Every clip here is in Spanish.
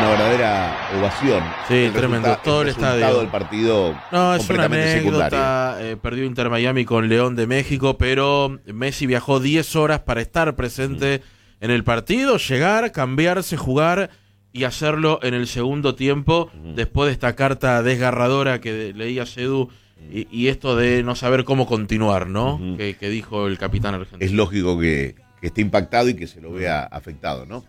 una verdadera ovación. Sí, tremendo. Todo el estadio del partido no, es una completamente anécdota. Perdió Inter Miami con León de México, pero Messi viajó 10 horas para estar presente en el partido, llegar, cambiarse, jugar y hacerlo en el segundo tiempo, después de esta carta desgarradora que leía Edu y esto de no saber cómo continuar, ¿no? Que dijo el capitán argentino. Es lógico que esté impactado y que se lo vea afectado, ¿no?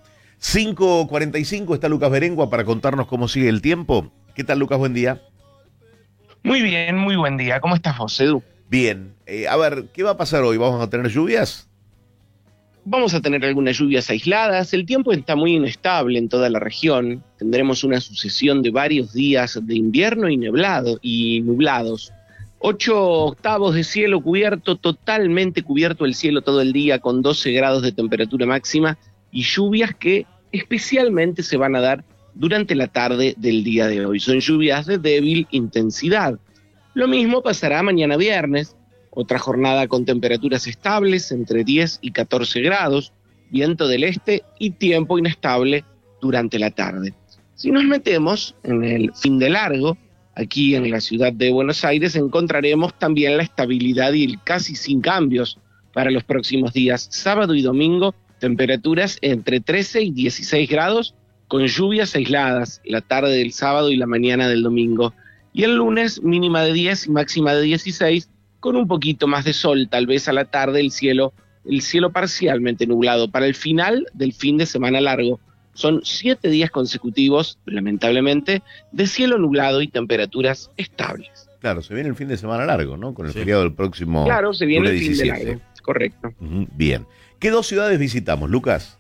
5:45 está Lucas Berengua para contarnos cómo sigue el tiempo. ¿Qué tal, Lucas? Buen día. Muy bien, muy buen día. ¿Cómo estás vos, Edu? Bien. A ver, ¿qué va a pasar hoy? ¿Vamos a tener lluvias? Vamos a tener algunas lluvias aisladas. El tiempo está muy inestable en toda la región. Tendremos una sucesión de varios días de invierno y nublados. 8/8 de cielo cubierto, totalmente cubierto el cielo todo el día con 12 grados de temperatura máxima y lluvias que especialmente se van a dar durante la tarde del día de hoy. Son lluvias de débil intensidad. Lo mismo pasará mañana viernes, otra jornada con temperaturas estables entre 10 y 14 grados, viento del este y tiempo inestable durante la tarde. Si nos metemos en el fin de largo, aquí en la ciudad de Buenos Aires encontraremos también la estabilidad y el casi sin cambios para los próximos días, sábado y domingo, temperaturas entre 13 y 16 grados, con lluvias aisladas la tarde del sábado y la mañana del domingo. Y el lunes mínima de 10 y máxima de 16, con un poquito más de sol, tal vez a la tarde el cielo parcialmente nublado. Para el final del fin de semana largo, son 7 días consecutivos, lamentablemente, de cielo nublado y temperaturas estables. Claro, se viene el fin de semana largo, ¿no? Con el feriado del próximo. Claro, se viene el fin 17. de largo, correcto. Bien. ¿Qué 2 ciudades visitamos, Lucas?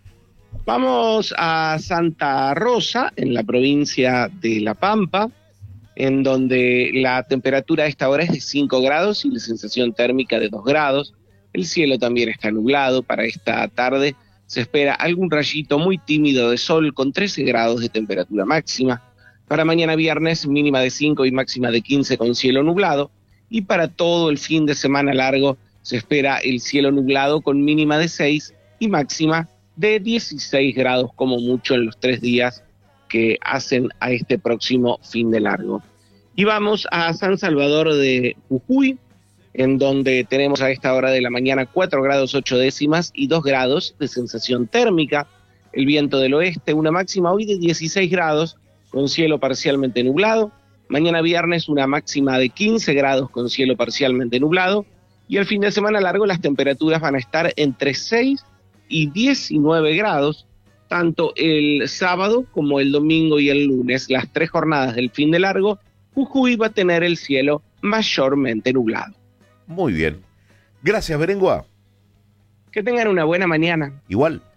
Vamos a Santa Rosa, en la provincia de La Pampa, en donde la temperatura a esta hora es de 5 grados y la sensación térmica de 2 grados. El cielo también está nublado. Para esta tarde se espera algún rayito muy tímido de sol con 13 grados de temperatura máxima. Para mañana viernes, mínima de 5 y máxima de 15 con cielo nublado. Y para todo el fin de semana largo se espera el cielo nublado con mínima de 6 y máxima de 16 grados como mucho en los 3 días que hacen a este próximo fin de largo. Y vamos a San Salvador de Jujuy, en donde tenemos a esta hora de la mañana 4 grados 8 décimas y 2 grados de sensación térmica. El viento del oeste, una máxima hoy de 16 grados con cielo parcialmente nublado. Mañana viernes una máxima de 15 grados con cielo parcialmente nublado. Y el fin de semana largo las temperaturas van a estar entre 6 y 19 grados, tanto el sábado como el domingo y el lunes, las 3 jornadas del fin de largo. Jujuy va a tener el cielo mayormente nublado. Muy bien. Gracias, Berengua. Que tengan una buena mañana. Igual.